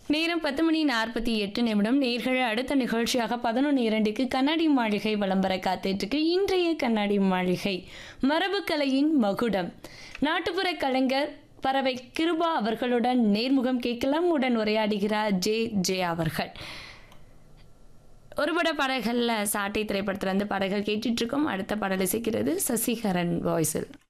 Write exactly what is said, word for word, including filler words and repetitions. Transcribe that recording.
நேரம் பத்து மணி நாற்பத்தி எட்டு நிமிடம். நேர்கள் அடுத்த நிகழ்ச்சியாக பதினொன்று இரண்டுக்கு கண்ணாடி மாளிகை விளம்பர காத்துட்டு இன்றைய கண்ணாடி மாளிகை மரபுக்கலையின் மகுடம். நாட்டுப்புற கலைஞர் பறவை கிருபா அவர்களுடன் நேர்முகம் கேட்கலாம். உடன் உரையாடுகிறார் ஜே ஜே அவர்கள். ஒருபட பாடல்களில் சாட்டை திரைப்படத்திலிருந்து பாடல்கள் கேட்டுட்டு இருக்கோம். அடுத்த பாடல் இசைக்கிறது சசிகரன் வாய்ஸில்.